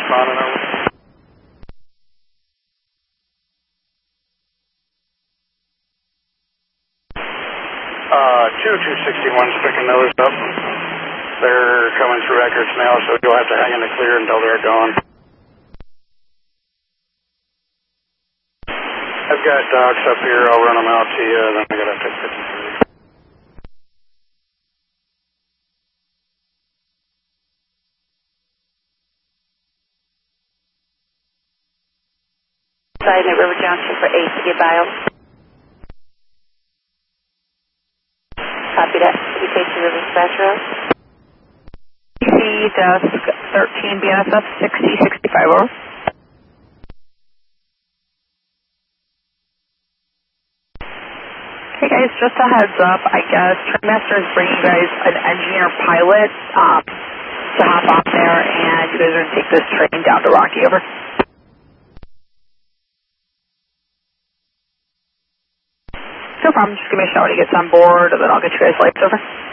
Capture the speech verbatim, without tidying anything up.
responding over. Uh, two two sixty-one's picking those up. They're coming through records now, so you'll have to hang in the clear until they're gone. I've got docs up here. I'll run them out to you, and then I got to take fifty-three. Side at River Junction for eight to get bio. Copy that. You take the River Dispatch Road. C desk thirteen B N S F sixty sixty-five over. Hey guys, just a heads up, I guess Trainmaster is bringing you guys an engineer pilot um, to hop on there, and you guys are going to take this train down to Rocky, over. No problem, just give me a shout when he gets on board, and then I'll get you guys lights, over.